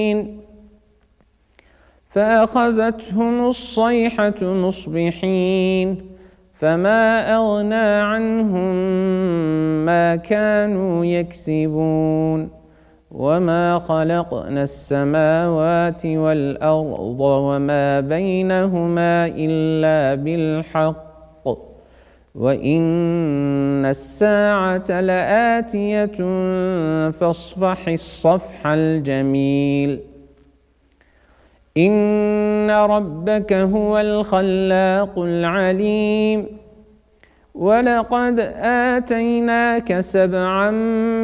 فأخذتهم الصيحة مصبحين فما أغنى عنهم ما كانوا يكسبون وما خلقنا السماوات والأرض وما بينهما إلا بالحق وإن الساعة لآتية فاصفح الصفح الجميل إن ربك هو الخلاق العليم ولقد آتيناك 7